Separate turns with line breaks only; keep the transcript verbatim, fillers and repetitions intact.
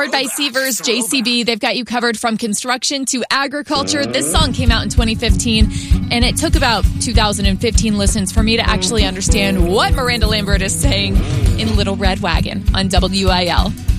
powered by Seavers J C B. They've got you covered from construction to agriculture. This song came out in twenty fifteen, and it took about two thousand fifteen listens for me to actually understand what Miranda Lambert is saying in Little Red Wagon on W I L.